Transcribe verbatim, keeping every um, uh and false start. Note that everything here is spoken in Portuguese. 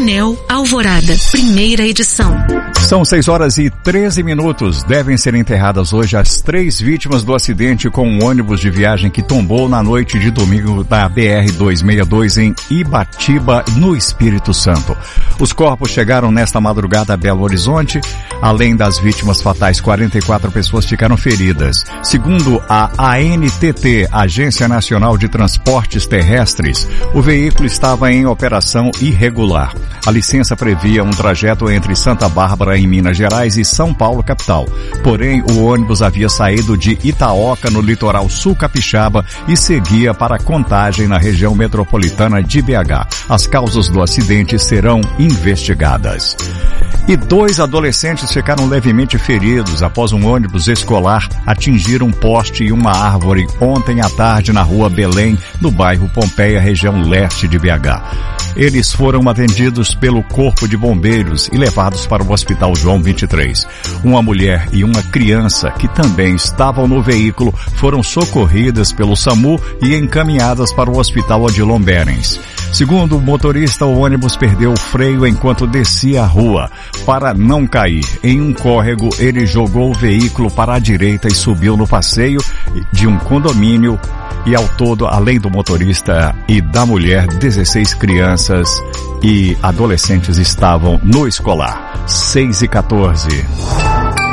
Anel Alvorada, primeira edição. São seis horas e treze minutos. Devem ser enterradas hoje as três vítimas do acidente com um ônibus de viagem que tombou na noite de domingo da B R duzentos e sessenta e dois em Ibatiba, no Espírito Santo. Os corpos chegaram nesta madrugada a Belo Horizonte. Além das vítimas fatais, quarenta e quatro pessoas ficaram feridas. Segundo a A N T T, Agência Nacional de Transportes Terrestres, o veículo estava em operação irregular. A licença previa um trajeto entre Santa Bárbara, em Minas Gerais, e São Paulo, capital. Porém, o ônibus havia saído de Itaoca, no litoral sul capixaba, e seguia para Contagem, na região metropolitana de B H. As causas do acidente serão investigadas. E dois adolescentes ficaram levemente feridos após um ônibus escolar atingir um poste e uma árvore ontem à tarde na rua Belém, no bairro Pompeia, região leste de B H. Eles foram atendidos pelo Corpo de Bombeiros e levados para o Hospital João vinte e três. Uma mulher e uma criança, que também estavam no veículo, foram socorridas pelo SAMU e encaminhadas para o Hospital Odilon Berens. Segundo o motorista, o ônibus perdeu o freio enquanto descia a rua. Para não cair em um córrego, ele jogou o veículo para a direita e subiu no passeio de um condomínio. E ao todo, além do motorista e da mulher, dezesseis crianças e adolescentes estavam no escolar. seis e quatorze.